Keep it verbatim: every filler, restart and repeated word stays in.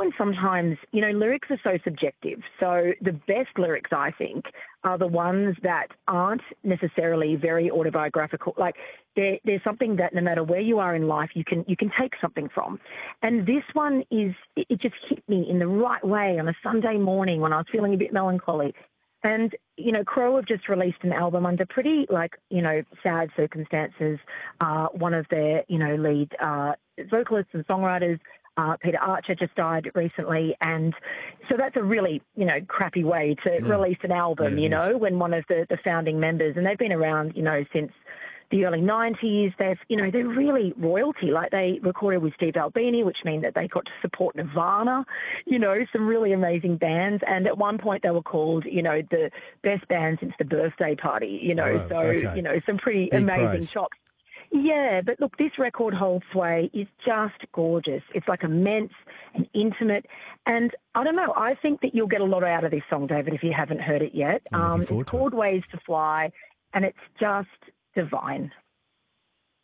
when sometimes, you know, lyrics are so subjective. So the best lyrics, I think, are the ones that aren't necessarily very autobiographical. Like they're, they're something that no matter where you are in life, you can you can take something from. And this one is, it just hit me in the right way on a Sunday morning when I was feeling a bit melancholy. And, you know, Crow have just released an album under pretty, like, you know, sad circumstances. Uh, one of their, you know, lead uh, vocalists and songwriters, uh, Peter Archer, just died recently. And so that's a really, you know, crappy way to Yeah. release an album, Yeah, you it know, is. when one of the, the founding members, and they've been around, you know, since the early nineties, they've, you know, they're really royalty. Like they recorded with Steve Albini, which means that they got to support Nirvana, you know, some really amazing bands. And at one point they were called, you know, the best band since the Birthday Party, you know, Wow, so, okay. you know, some pretty Big amazing praise. chops. Yeah, but look, this record, Hold Sway, is just gorgeous. It's like immense and intimate. And I don't know, I think that you'll get a lot out of this song, David, if you haven't heard it yet. I'm looking Um, forward it's to it. called Ways to Fly, and it's just divine.